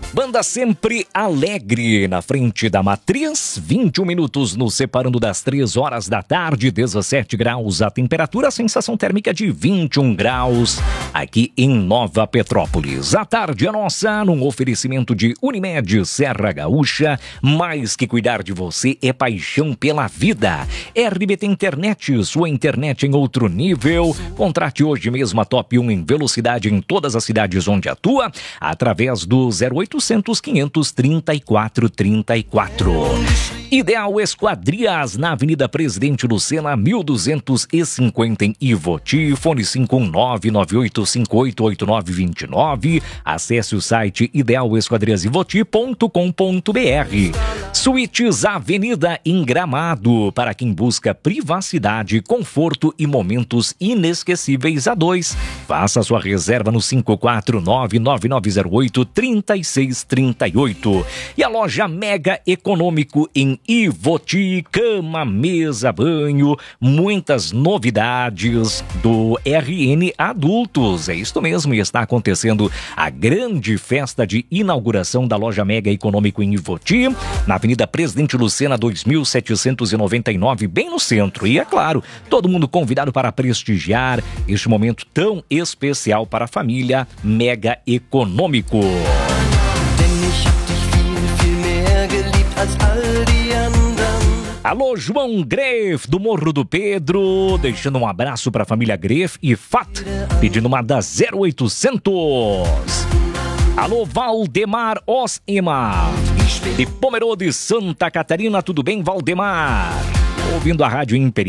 Banda sempre alegre na frente da matriz, 21 minutos nos separando das 3 horas da tarde, 17 graus a temperatura, a sensação térmica de 21 graus aqui em Nova Petrópolis. A tarde é nossa num oferecimento de Unimed Serra Gaúcha, mais que cuidar de você é paixão pela vida. RBT Internet, sua internet em outro nível. Contrate hoje mesmo a Top 1 em velocidade em todas as cidades onde atua, através do 0800 500 3434. Ideal Esquadrias, na Avenida Presidente Lucena, 1250 em Ivoti, fone 51998588929. Acesse o site idealesquadriasivoti.com.br. Suítes Avenida em Gramado, para quem busca privacidade, conforto e momentos inesquecíveis a dois. Faça sua reserva no 549-9908-3638. E a loja Mega Econômico em Ivoti, cama, mesa, banho, muitas novidades do RN Adultos. É isso mesmo, e está acontecendo a grande festa de inauguração da loja Mega Econômico em Ivoti, na Avenida Presidente Lucena 2799, bem no centro. E é claro, todo mundo convidado para prestigiar este momento tão especial para a família Mega Econômico. Alô, João Greff, do Morro do Pedro, deixando um abraço para a família Greff e Fat, pedindo uma da 0800. Alô, Valdemar Osema, de Pomerode, Santa Catarina, tudo bem, Valdemar? Ouvindo a Rádio Imperial.